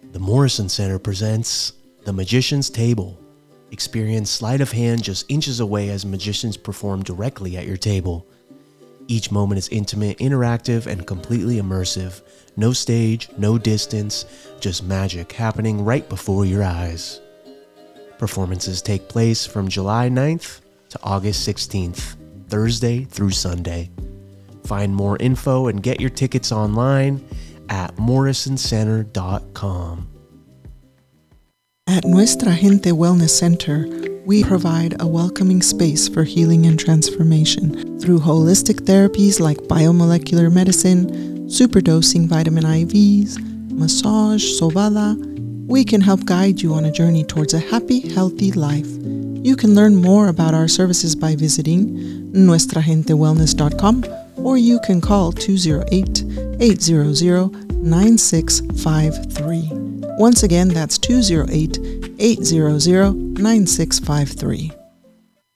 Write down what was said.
The Morrison Center presents The Magician's Table. Experience sleight of hand just inches away as magicians perform directly at your table. Each moment is intimate, interactive, and completely immersive. No stage, no distance, just magic happening right before your eyes. Performances take place from July 9th to August 16th, Thursday through Sunday. Find more info and get your tickets online at morrisoncenter.com. At Nuestra Gente Wellness Center, we provide a welcoming space for healing and transformation through holistic therapies like biomolecular medicine, superdosing vitamin IVs, massage, sobada. We can help guide you on a journey towards a happy, healthy life. You can learn more about our services by visiting nuestragentewellness.com, or you can call 208-800-9653. Once again, that's 208-800-9653.